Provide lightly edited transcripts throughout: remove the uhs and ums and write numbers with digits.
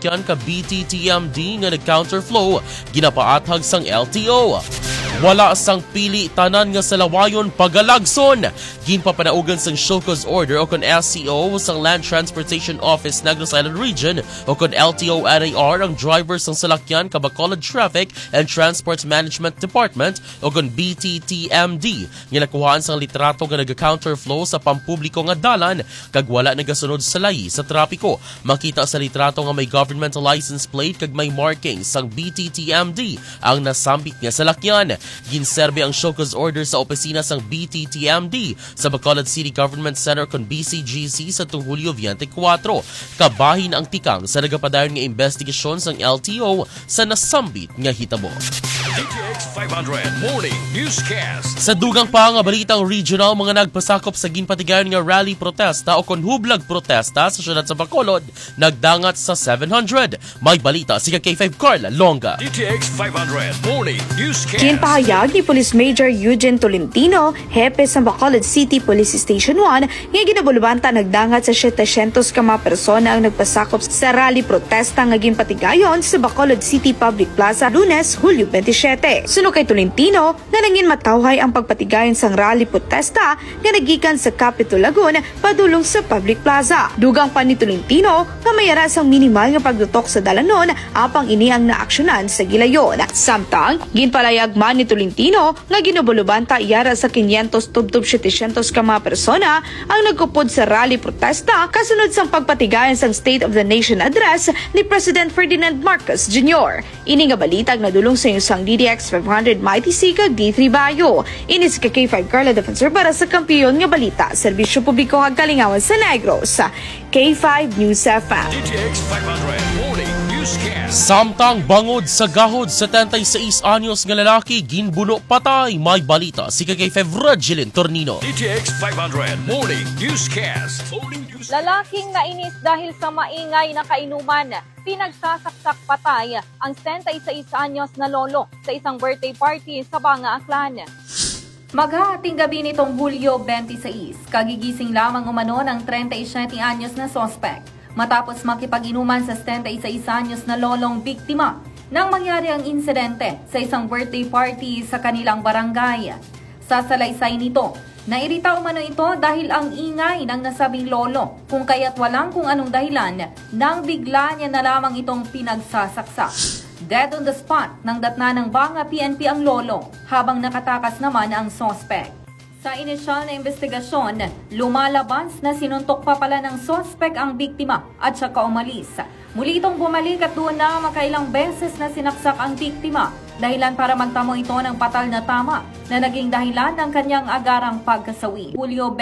salakyan ka BTTMD nga nag-counterflow ginapaatag sang LTO. Wala sang pili tanan nga salawayon pagalagson. Ginpapanaugan sang show cause order o kon SCO sang Land Transportation Office Negros Island Region o kon LTO NAR ang driver sang salakyan ka Bacolod Traffic and Transport Management Department o kon BTTMD nga nakuhaan sang litrato nga naga-counterflow sa pampubliko nga dalan kag wala nagasunod sa layi sa trapiko. Makita sa litrato nga may governmental license plate kag may marking sang BTTMD ang nasambit nga salakyan. Ginserbe ang show cause order sa opisina sang BTTMD sa Bacolod City Government Center kon BCGC sa Hulyo 24. Kabahin ang tikang sa nagapadayon nga investigasyon sang LTO sa nasambit nga hitabo. DTX 500 Morning Newscast. Sa dugang pa nga balitang regional, mga nagpasakop sa ginpatigayon nga rally protesta o kon hublag protesta sa syudad sa Bacolod nagdangat sa 700. May balita si K5 Carla Longa. DTX 500 Morning Newscast. Ginpahayag ni Police Major Eugene Tolentino, hepe sa Bacolod City Police Station 1, nga ginabulubanta nagdangat sa 700 ka mga persona ang nagpasakop sa rally protesta nga ginpatigayon sa Bacolod City Public Plaza Lunes, Hulyo 27. Suno kay Tolentino, nga nangin matawhay ang pagpatigayon sang rally protesta nga nagikan sa Capitol Lagun padulong sa Public Plaza. Dugang pa ni Tolentino nga mayara sang minimal nga pagdutok sa dalanon apang ini ang naaksyonan sa gilayon. Samtang, ginpalayag man ni Tolentino nga ginabulubanta iyara sa 500 tubtub 700 ka mga persona ang nagkupod sa rally protesta kasunod sang pagpatigayon sang State of the Nation address ni President Ferdinand Marcos Jr. Ini nga balitag nadulong sa isang DTX 500 Mighty C kag D3 Bayo. Ini si K5 Carla Defensor para sa kampiyon nga balita. Serbisyo publiko hag kalingawan sa Negros. K5 News FM. DTX 500 Morning Newscast. Samtang bangod sa gahod 76 anyos nga lalaki ginbuno patay. May balita si K5 Regeline Tornino. DTX 500 Morning Newscast. Lalaking nainis dahil sa maingay na kainuman, pinagsasaksak patay ang 76 anyos na lolo sa isang birthday party sa Banga, Aklan. Maghahating gabi nitong Hulyo 26, kagigising lamang umano ng 37 anyos na sospek matapos makipag-inuman sa 76 anyos na lolong biktima nang mangyari ang insidente sa isang birthday party sa kanilang barangay. Sa salaysay nito, nairita umano ito dahil ang ingay ng nasabing lolo kung kaya't walang kung anong dahilan nang bigla niya na lamang itong pinagsasaksak. Dead on the spot nang datna ng Banga PNP ang lolo habang nakatakas naman ang sospek. Sa inisyal na investigasyon, lumalabas na sinuntok pa pala ng sospek ang biktima at saka umalis. Muli itong bumalik at doon na makailang beses na sinaksak ang biktima, dahilan para magtamo ito ng patal na tama na naging dahilan ng kanyang agarang pagkasawi. Hulyo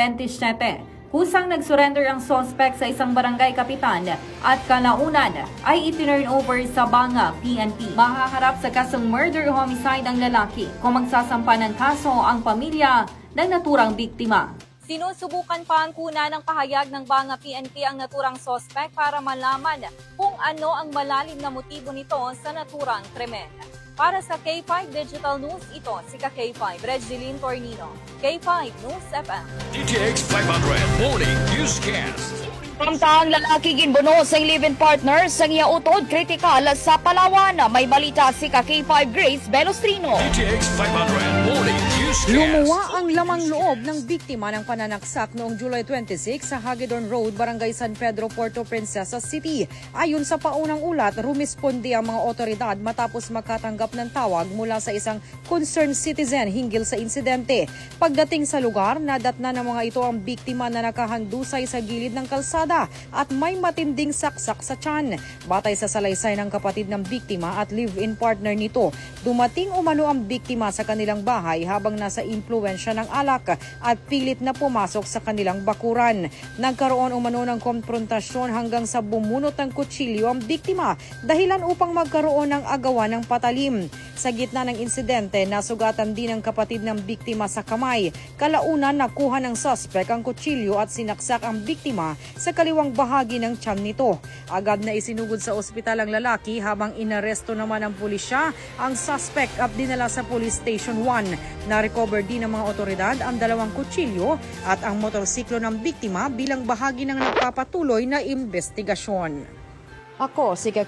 27, kusang nag-surrender ang sospek sa isang barangay kapitan at kalaunan ay itinurn over sa Banga PNP. Mahaharap sa kasong murder-homicide ang lalaki kung magsasampa ng kaso ang pamilya ng naturang biktima. Sinusubukan pa ang kuna ng pahayag ng Banga PNP ang naturang sospek para malaman kung ano ang malalim na motibo nito sa naturang krimen. Para sa K5 Digital News, ito si K5 Regeline Tornino. K5 News FM. DTX 500 Morning Newscast. Samtang lalaki ginbuno sa live-in partner sa iya utod kritikal sa Palawan. May balita si K5 Grace Belostrino. DTX 500 Morning Newscast. Lumuwa ang lamang loob ng biktima ng pananaksak noong July 26 sa Hagedorn Road, Barangay San Pedro, Puerto Princesa City. Ayon sa paunang ulat, rumisponde ang mga otoridad matapos makatanggap ng tawag mula sa isang concerned citizen hinggil sa insidente. Pagdating sa lugar, nadatna ng mga ito ang biktima na nakahandusay sa gilid ng kalsada at may matinding saksak sa tiyan. Batay sa salaysay ng kapatid ng biktima at live-in partner nito, dumating umano ang biktima sa kanilang bahay habang nasa impluwensya ng alak at pilit na pumasok sa kanilang bakuran. Nagkaroon umano ng konfrontasyon hanggang sa bumunot ng kutsilyo ang biktima, dahilan upang magkaroon ng agawan ng patalim. Sa gitna ng insidente, nasugatan din ang kapatid ng biktima sa kamay. Kalaunan, nakuha ng suspect ang kutsilyo at sinaksak ang biktima sa kaliwang bahagi ng tiyan nito. Agad na isinugod sa ospital ang lalaki habang inaresto naman ng pulisya ang suspect at dinala sa Police Station 1. Na-recover din ng mga otoridad ang dalawang kutsilyo at ang motorsiklo ng biktima bilang bahagi ng nagpapatuloy na investigasyon. Ako si